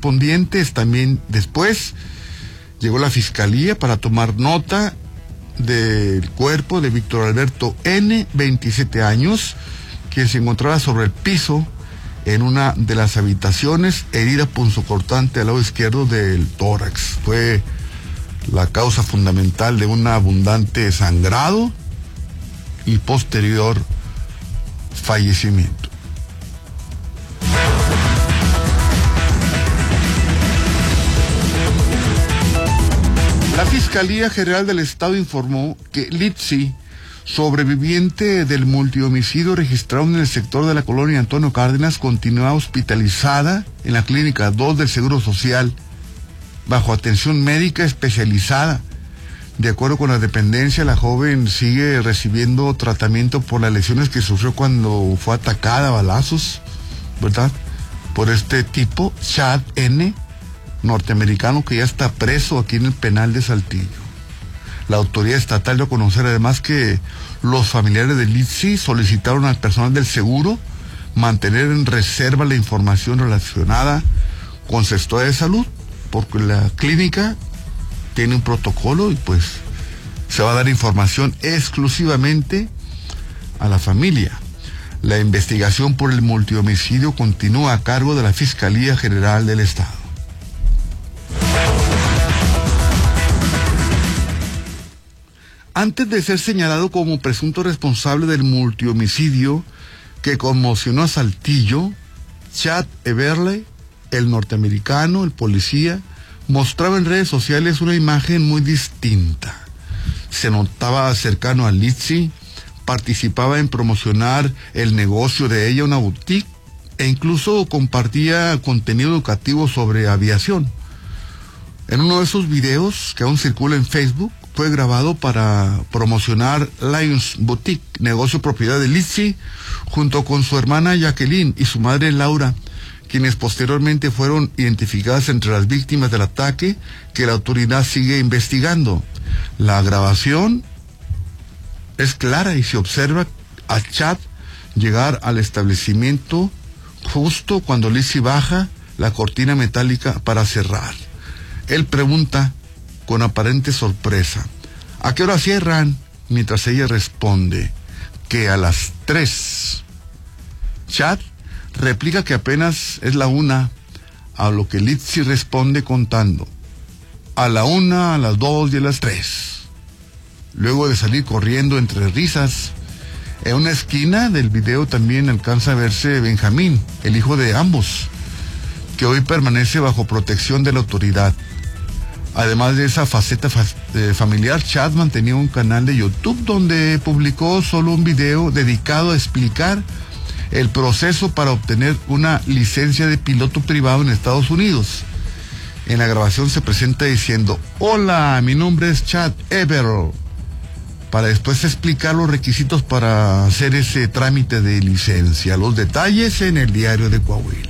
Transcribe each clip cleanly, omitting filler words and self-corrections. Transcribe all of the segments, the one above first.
correspondientes. También después llegó la fiscalía para tomar nota del cuerpo de Víctor Alberto N., 27 años, quien se encontraba sobre el piso en una de las habitaciones, herida punzocortante al lado izquierdo del tórax. Fue la causa fundamental de un abundante sangrado y posterior fallecimiento. La Fiscalía General del Estado informó que Litsi, sobreviviente del multihomicidio registrado en el sector de la colonia Antonio Cárdenas, continúa hospitalizada en la Clínica 2 del Seguro Social bajo atención médica especializada. De acuerdo con la dependencia, la joven sigue recibiendo tratamiento por las lesiones que sufrió cuando fue atacada a balazos, ¿verdad?, por este tipo, Chad N., norteamericano, que ya está preso aquí en el penal de Saltillo. La autoridad estatal dio a conocer además que los familiares de Litsi solicitaron al personal del seguro mantener en reserva la información relacionada con su estado de salud, porque la clínica tiene un protocolo y pues se va a dar información exclusivamente a la familia. La investigación por el multihomicidio continúa a cargo de la Fiscalía General del Estado. Antes de ser señalado como presunto responsable del multihomicidio que conmocionó a Saltillo, Chad Everley, el norteamericano, el policía, mostraba en redes sociales una imagen muy distinta. Se notaba cercano a Litsi, participaba en promocionar el negocio de ella, una boutique, e incluso compartía contenido educativo sobre aviación. En uno de esos videos que aún circula en Facebook, fue grabado para promocionar Lions Boutique, negocio propiedad de Litsi, junto con su hermana Jacqueline y su madre Laura, quienes posteriormente fueron identificadas entre las víctimas del ataque que la autoridad sigue investigando. La grabación es clara y se observa a Chad llegar al establecimiento justo cuando Litsi baja la cortina metálica para cerrar. Él pregunta con aparente sorpresa: ¿a qué hora cierran? Mientras ella responde que a las 3. Chad replica que apenas es la 1, a lo que Litsi responde contando: a la 1, a las 2 y a las 3. Luego de salir corriendo entre risas, en una esquina del video también alcanza a verse Benjamín, el hijo de ambos, que hoy permanece bajo protección de la autoridad. Además de esa faceta familiar, Chad mantenía un canal de YouTube donde publicó solo un video dedicado a explicar el proceso para obtener una licencia de piloto privado en Estados Unidos. En la grabación se presenta diciendo: hola, mi nombre es Chad Everell, para después explicar los requisitos para hacer ese trámite de licencia. Los detalles en el Diario de Coahuila.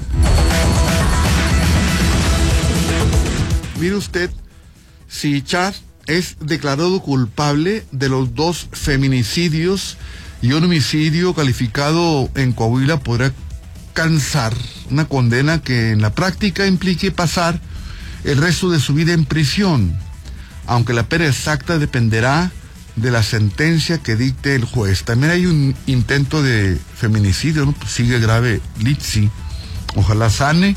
Mire usted, si Chad es declarado culpable de los 2 feminicidios y un homicidio calificado en Coahuila, podrá alcanzar una condena que en la práctica implique pasar el resto de su vida en prisión, aunque la pena exacta dependerá de la sentencia que dicte el juez. También hay un intento de feminicidio, ¿no? Pues sigue grave Litsi, ojalá sane.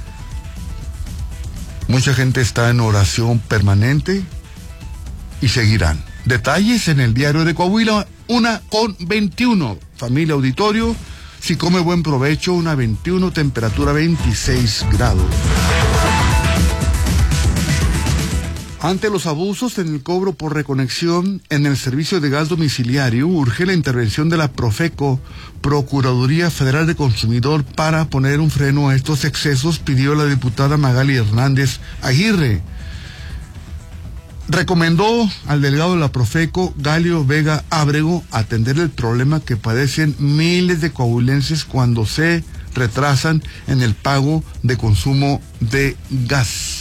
Mucha gente está en oración permanente y seguirán. Detalles en el Diario de Coahuila, 1:21. Familia auditorio, si come buen provecho, 1:21, temperatura 26 grados. Ante los abusos en el cobro por reconexión en el servicio de gas domiciliario, urge la intervención de la Profeco, Procuraduría Federal de Consumidor, para poner un freno a estos excesos, pidió la diputada Magali Hernández Aguirre. Recomendó al delegado de la Profeco, Galio Vega Ábrego, atender el problema que padecen miles de coahuilenses cuando se retrasan en el pago de consumo de gas.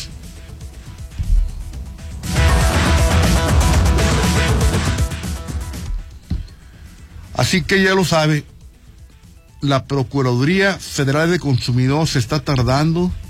Así que ya lo sabe, la Procuraduría Federal de Consumidor se está tardando